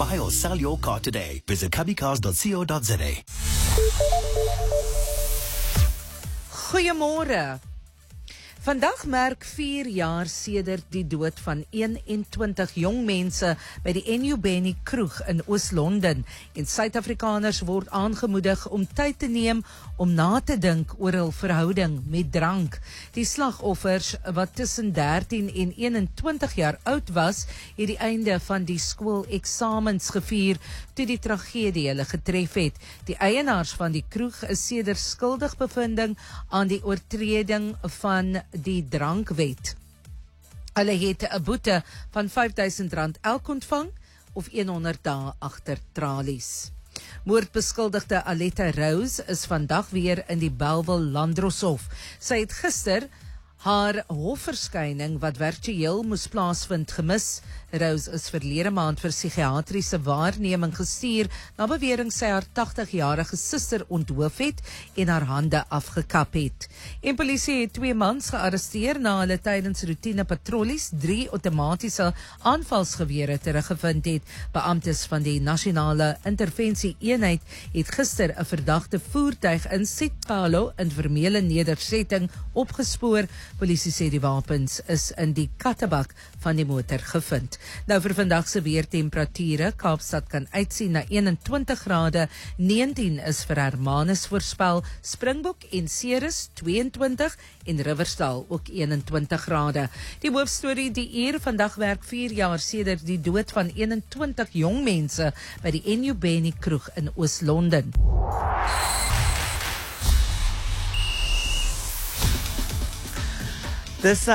buy or sell your car today. Visit cubbycars.co.za. Goeiemôre. Vandag merk 4 jaar sedert die dood van 21 jong mense by die Enyobeni kroeg in Oos-London en Suid-Afrikaners word aangemoedig om tyd te neem om na te dink oor hul verhouding met drank. Die slagoffers wat tussen 13 en 21 jaar oud was, het die einde van die skooleksamens gevier toe die tragedie hulle getref het. Die eienaars van die kroeg is sedert skuldig bevinding aan die oortreding van die drankwet. Hulle het 'n boete van R5,000 elk ontvang of 100 dae agter tralies. Moordbeskuldigde Aletta Rose is vandag weer in die Bellville Landdroshof. Sy het gister haar hofverskyning wat virtueel moes plaasvind gemis. Rose is verlede maand vir psigiatriese waarneming gestuur na bewering sy haar 80-jarige suster onthoof het en haar hande afgekap het. En polisie het 2 mans gearresteer na hulle tydens roetine patrollies 3 outomatiese aanvalsgewere teruggevind het. Beamptes van die Nasionale Intervensie Eenheid het gister 'n verdagte voertuig in Sitpalo in Vermeulen nedersetting opgespoor. Polisie sê die wapens is in die kattebak van die motor gevind. Nou vir vandag se weertemperature, Kaapstad kan uitsien na 21 grade, 19 is vir Hermanus voorspel, Springbok en Ceres 22 en Riversdal ook 21 grade. Die hoofstorie die uur, vandag werk 4 jaar sedert die dood van 21 jong mense by die Enyobeni kroeg in Oos-London. This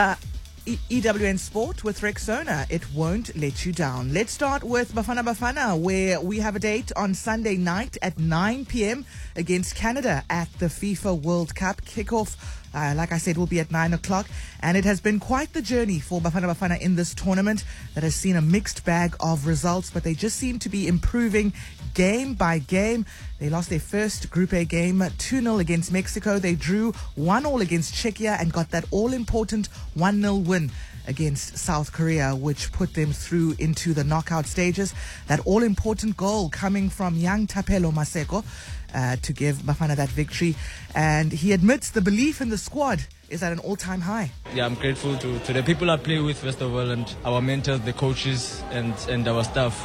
EWN Sport with Rexona, it won't let you down. Let's start with Bafana Bafana, where we have a date on Sunday night at 9 p.m. against Canada at the FIFA World Cup. Kickoff, like I said, will be at 9 o'clock. And it has been quite the journey for Bafana Bafana in this tournament that has seen a mixed bag of results, but they just seem to be improving game by game. They lost their first Group A game 2-0 against Mexico. They drew 1-1 against Czechia and got that all-important 1-0 win against South Korea, which put them through into the knockout stages. That all-important goal coming from young Tapelo Maseko to give Bafana that victory. And he admits the belief in the squad is at an all-time high. Yeah, I'm grateful to the people I play with, first of all, and our mentors, the coaches, and our staff.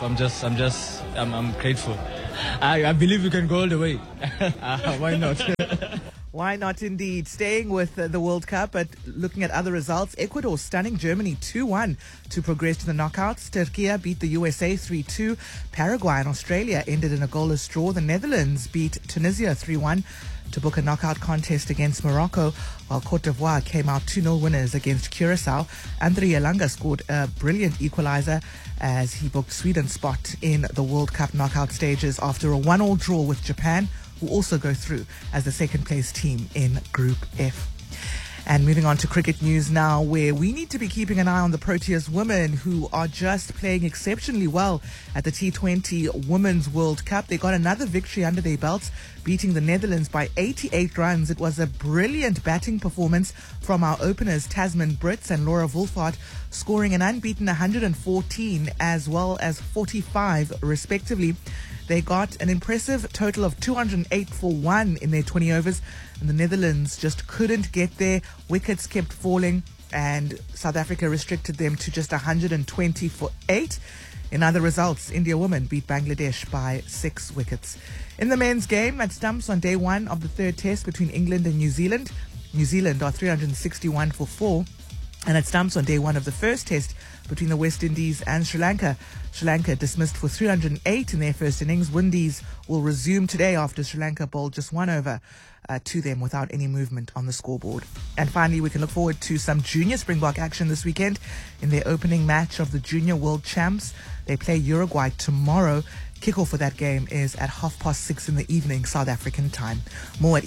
I'm grateful. I believe we can go all the way. Why not? Why not indeed? Staying with the World Cup, but looking at other results, Ecuador stunning Germany 2-1 to progress to the knockouts. Turkey beat the USA 3-2. Paraguay and Australia ended in a goalless draw. The Netherlands beat Tunisia 3-1 to book a knockout contest against Morocco, while Cote d'Ivoire came out 2-0 winners against Curacao. Andre Elanga scored a brilliant equalizer as he booked Sweden's spot in the World Cup knockout stages after a 1-1 draw with Japan, who also go through as the second place team in Group F. And moving on to cricket news now, where we need to be keeping an eye on the Proteas women, who are just playing exceptionally well at the T20 Women's World Cup. They got another victory under their belts, beating the Netherlands by 88 runs. It was a brilliant batting performance from our openers, Tasman Brits and Laura Wolfhard, scoring an unbeaten 114 as well as 45 respectively. They got an impressive total of 208 for 1 in their 20 overs, and the Netherlands just couldn't get there. Wickets kept falling, and South Africa restricted them to just 120 for 8. In other results, India women beat Bangladesh by 6 wickets. In the men's game, at stumps on day 1 of the third test between England and New Zealand, New Zealand are 361 for 4. And at stumps on day 1 of the first test between the West Indies and Sri Lanka, Sri Lanka dismissed for 308 in their first innings. Windies will resume today after Sri Lanka bowled just 1 over to them without any movement on the scoreboard. And finally, we can look forward to some junior Springbok action this weekend in their opening match of the Junior World Champs. They play Uruguay tomorrow. Kickoff for that game is at 6:30 in the evening, South African time. More at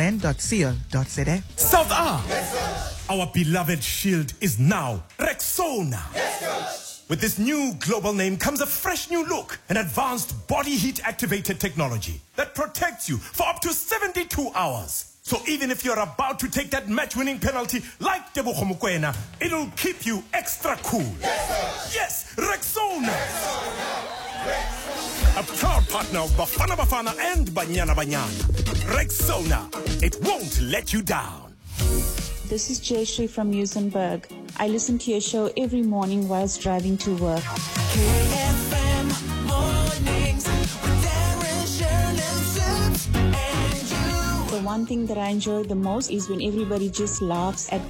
ewn.co.za. South A! Our beloved shield is now Rexona. With this new global name comes a fresh new look, an advanced body heat activated technology that protects you for up to 72 hours. So even if you're about to take that match-winning penalty like Tebogo Mokoena, it'll keep you extra cool. Yes, Rexona. A proud partner of Bafana Bafana and Banyana Banyana. Rexona, it won't let you down. This is Jayashree from Musenberg. I listen to your show every morning whilst driving to work. KFM mornings with Darren, Shirley, Sips, and you. The one thing that I enjoy the most is when everybody just laughs at